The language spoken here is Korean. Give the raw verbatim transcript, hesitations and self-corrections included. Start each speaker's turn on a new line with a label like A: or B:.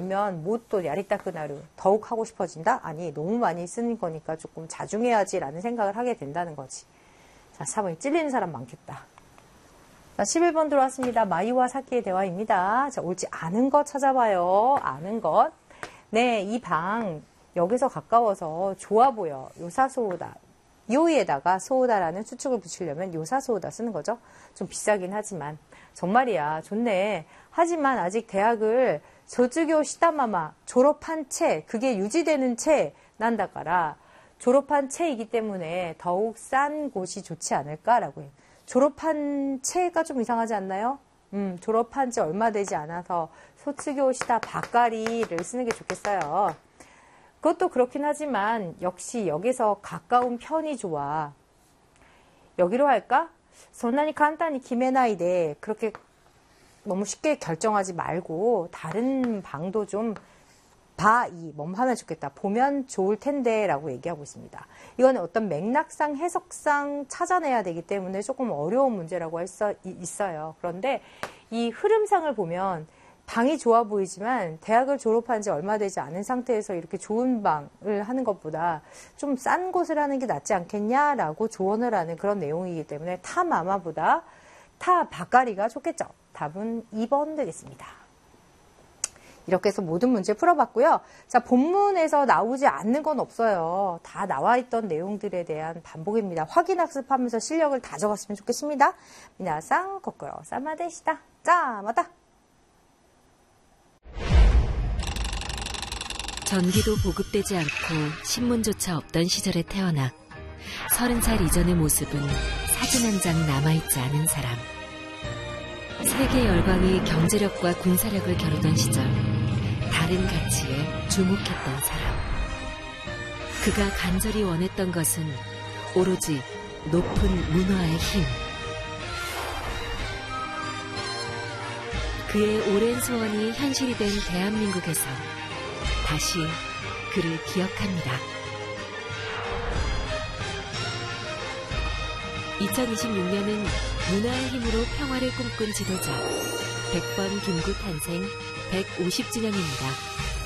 A: 넣으면 뭐 또 야리따끄나루 더욱 하고 싶어진다? 아니, 너무 많이 쓰는 거니까 조금 자중해야지라는 생각을 하게 된다는 거지. 자, 사 번이 찔리는 사람 많겠다. 자, 십일 번 들어왔습니다. 마이와 사키의 대화입니다. 자, 옳지 않은 것 찾아봐요. 아는 것. 네, 이 방 여기서 가까워서 좋아 보여. 요사소오다. 요이에다가 소오다라는 수축을 붙이려면 요사소오다 쓰는 거죠. 좀 비싸긴 하지만 정말이야 좋네. 하지만 아직 대학을 소주교 시다마마 졸업한 채 그게 유지되는 채 난다까라 졸업한 채이기 때문에 더욱 싼 곳이 좋지 않을까라고 해요. 졸업한 채가 좀 이상하지 않나요? 음, 졸업한 지 얼마 되지 않아서 소츠교 시다 바까리를 쓰는 게 좋겠어요. 그것도 그렇긴 하지만 역시 여기서 가까운 편이 좋아. 여기로 할까? 선난이 간단히 기메나이데 그렇게 너무 쉽게 결정하지 말고 다른 방도 좀 봐이 뭐 하면 좋겠다. 보면 좋을 텐데 라고 얘기하고 있습니다. 이거는 어떤 맥락상 해석상 찾아내야 되기 때문에 조금 어려운 문제라고 할 수 있어요. 그런데 이 흐름상을 보면 방이 좋아 보이지만 대학을 졸업한 지 얼마 되지 않은 상태에서 이렇게 좋은 방을 하는 것보다 좀 싼 곳을 하는 게 낫지 않겠냐라고 조언을 하는 그런 내용이기 때문에 타 마마보다 타 바까리가 좋겠죠. 답은 이 번 되겠습니다. 이렇게 해서 모든 문제 풀어봤고요. 자, 본문에서 나오지 않는 건 없어요. 다 나와 있던 내용들에 대한 반복입니다. 확인 학습하면서 실력을 다져갔으면 좋겠습니다. 미나상 거꾸로 사마데시다. 자, 맞다.
B: 전기도 보급되지 않고 신문조차 없던 시절에 태어나 서른 살 이전의 모습은 사진 한 장 남아있지 않은 사람. 세계 열강이 경제력과 군사력을 겨루던 시절 다른 가치에 주목했던 사람. 그가 간절히 원했던 것은 오로지 높은 문화의 힘. 그의 오랜 소원이 현실이 된 대한민국에서 다시 그를 기억합니다. 이천이십육 년은 문화의 힘으로 평화를 꿈꾼 지도자 백 번 김구 탄생 백오십 주년입니다.